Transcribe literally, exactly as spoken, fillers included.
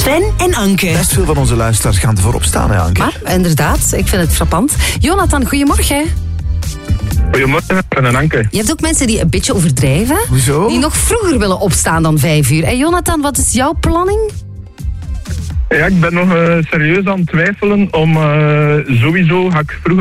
Sven en Anke. Best veel van onze luisteraars gaan ervoor opstaan, hè, Anke? Maar, inderdaad, ik vind het frappant. Jonathan, goedemorgen. Goedemorgen, Sven en Anke. Je hebt ook mensen die een beetje overdrijven. Hoezo? Die nog vroeger willen opstaan dan vijf uur. En Jonathan, wat is jouw planning? Ja, ik ben nog uh, serieus aan het twijfelen om uh, sowieso ga ik vroeger